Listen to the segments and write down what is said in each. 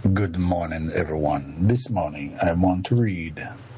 Good morning, everyone. This morning I want to read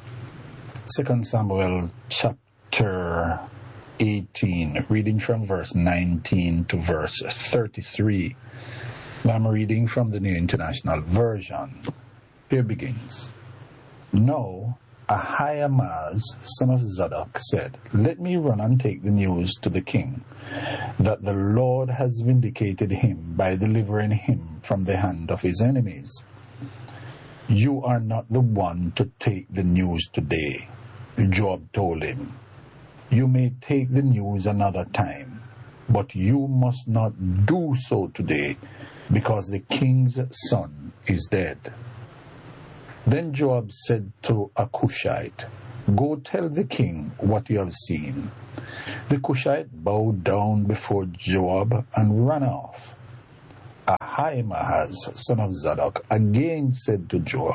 2 Samuel chapter 18, reading from verse 19 to verse 33. I'm reading from the New International Version. Here begins. Now Ahimaaz, son of Zadok, said, "Let me run and take the news to the king, that the Lord has vindicated him by delivering him from the hand of his enemies." "You are not the one to take the news today," Joab told him. "You may take the news another time, but you must not do so today, because the king's son is dead." Then Joab said to a Cushite, "Go tell the king what you have seen." The Cushite bowed down before Joab and ran off. Ahimaaz, son of Zadok, again said to Joab,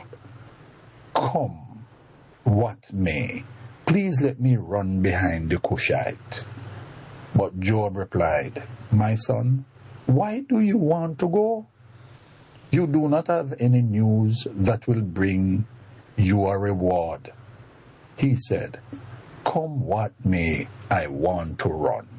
"Come, what may. Please let me run behind the Cushite." But Joab replied, "My son, why do you want to go? You do not have any news that will bring you a reward." He said, "Come what may, I want to run."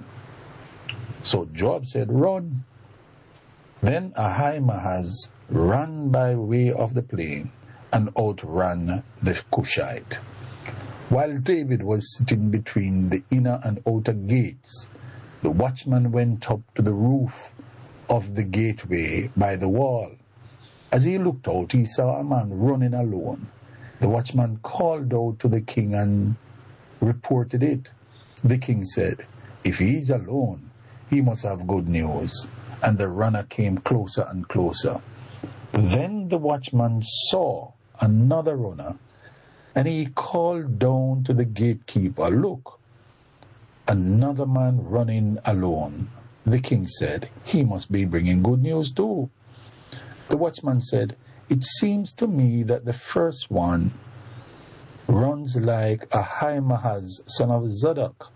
So Joab said, "Run." Then Ahimaaz ran by way of the plain and outran the Cushite. While David was sitting between the inner and outer gates, the watchman went up to the roof of the gateway by the wall. As he looked out, he saw a man running alone. The watchman called out to the king and reported it. The king said, "If he is alone, he must have good news." And the runner came closer and closer. Then the watchman saw another runner, and he called down to the gatekeeper, "Look, another man running alone." The king said, "He must be bringing good news too." The watchman said, "It seems to me that the first one runs like Ahimaaz, son of Zadok."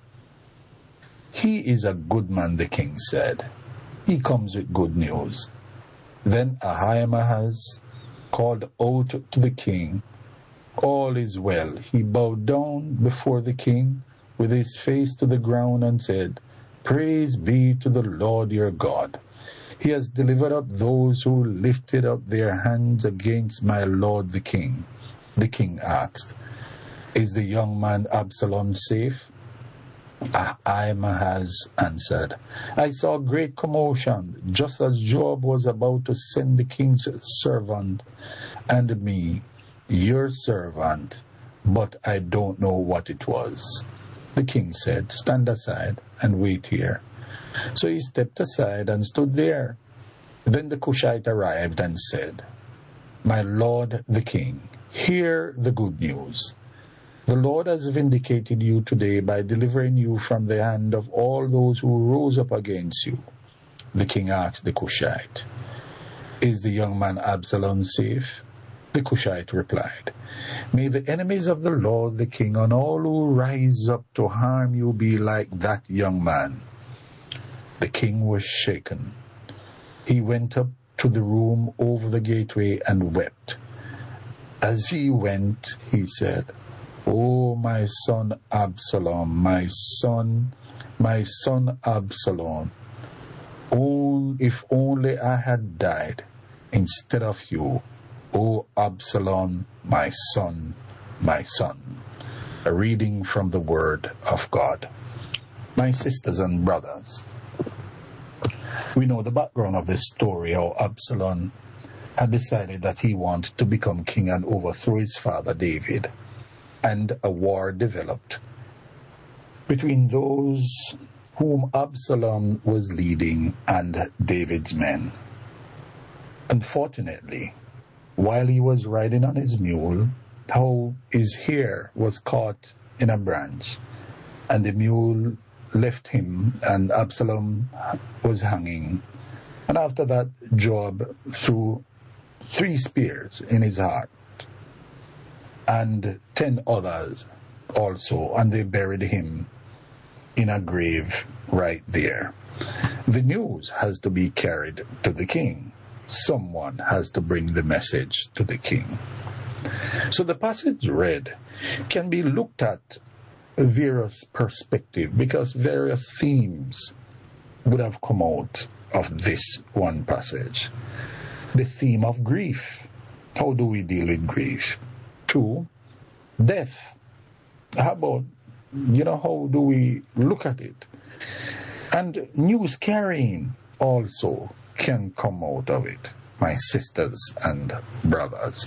"He is a good man," the king said. "He comes with good news." Then Ahimaaz called out to the king, "All is well." He bowed down before the king with his face to the ground and said, "Praise be to the Lord your God. He has delivered up those who lifted up their hands against my lord the king." The king asked, "Is the young man Absalom safe?" Ahimaaz answered, "I saw great commotion just as Joab was about to send the king's servant and me, your servant, but I don't know what it was." The king said, "Stand aside and wait here." So he stepped aside and stood there. Then the Cushite arrived and said, "My lord the king, hear the good news. The Lord has vindicated you today by delivering you from the hand of all those who rose up against you." The king asked the Cushite, "Is the young man Absalom safe?" The Cushite replied, "May the enemies of the Lord the king and all who rise up to harm you be like that young man." The king was shaken. He went up to the room over the gateway and wept. As he went, he said, "Oh, my son Absalom, my son Absalom, oh, if only I had died instead of you, oh Absalom, my son, my son." A reading from the Word of God. My sisters and brothers, we know the background of this story, how Absalom had decided that he wanted to become king and overthrow his father David, and a war developed between those whom Absalom was leading and David's men. Unfortunately, while he was riding on his mule, how his hair was caught in a branch, and the mule left him, and Absalom was hanging. And after that, Joab threw 3 spears in his heart, and 10 others also, and they buried him in a grave right there. The news has to be carried to the king. someone has to bring the message to the king. So the passage read can be looked at various perspectives because various themes would have come out of this one passage. The theme of grief. How do we deal with grief? 2, death. How about, how do we look at it? And news carrying also can come out of it, my sisters and brothers.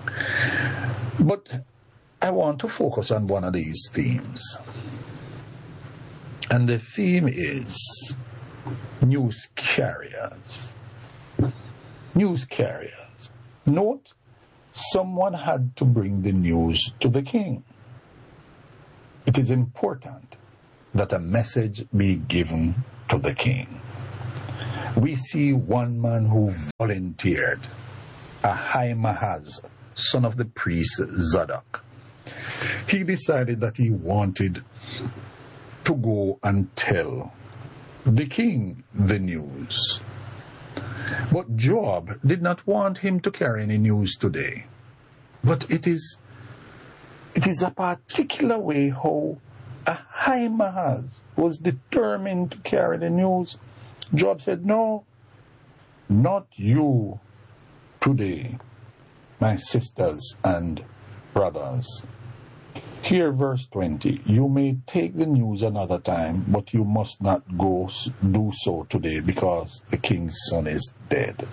But I want to focus on one of these themes. And the theme is news carriers. News carriers. Note, someone had to bring the news to the king. It is important that a message be given to the king. We see one man who volunteered, Ahimaaz, son of the priest Zadok. He decided that he wanted to go and tell the king the news. But Joab did not want him to carry any news today. But it is a particular way how Ahimaaz was determined to carry the news. Joab said, no, not you today, my sisters and brothers. Here, verse 20, you may take the news another time, but you must not go do so today because the king's son is dead.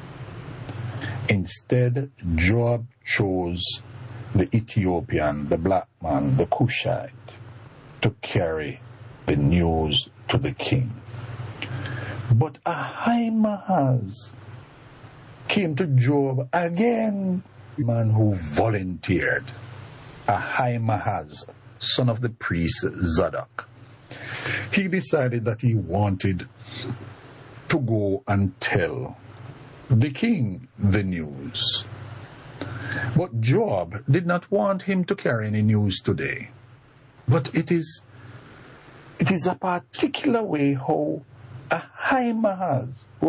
Instead, Joab chose the Ethiopian, the black man, the Cushite, to carry the news to the king. But Ahimaaz came to Joab again, the man who volunteered, Ahimaaz, son of the priest Zadok. He decided that he wanted to go and tell the king the news. But Joab did not want him to carry any news today. But it is a particular way how Ahimaaz